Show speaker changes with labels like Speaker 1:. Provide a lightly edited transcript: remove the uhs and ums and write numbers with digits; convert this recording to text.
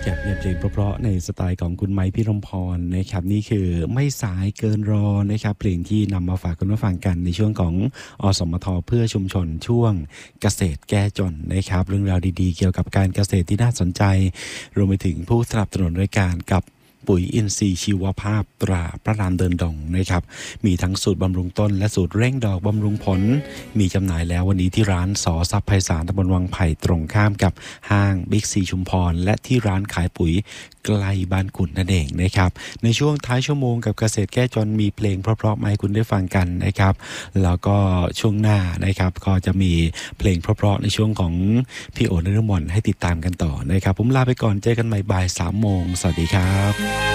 Speaker 1: ครับเพลงเพราะๆในสไตล์ของคุณไมค์ พิรมพรนะครับนี่คือไม่สายเกินรอนะครับเพลงที่นำมาฝากคุณผู้ฟังกันในช่วงของอสมทเพื่อชุมชนช่วงเกษตรแก้จนนะครับเรื่องราวดีๆเกี่ยวกับการเกษตรที่น่าสนใจรวมไปถึงผู้สนับสนุนรายการกับปุ๋ยอินทรีย์ชีวภาพตราพระรามเดินดงนะครับมีทั้งสูตรบำรุงต้นและสูตรเร่งดอกบำรุงผลมีจำหน่ายแล้ววันนี้ที่ร้านสอทรัพย์ไพศาลตำบลวังไผ่ตรงข้ามกับห้างบิ๊กซีชุมพรและที่ร้านขายปุ๋ยใกล้บ้านคุณนั่นเองนะครับในช่วงท้ายชั่วโมงกับเกษตรแก้จนมีเพลงเพราะๆมาให้คุณได้ฟังกันนะครับแล้วก็ช่วงหน้านะครับก็จะมีเพลงเพราะๆในช่วงของพี่โอ นฤมลให้ติดตามกันต่อนะครับผมลาไปก่อนเจอกันใหม่บ่าย 3 โมงสวัสดีครับ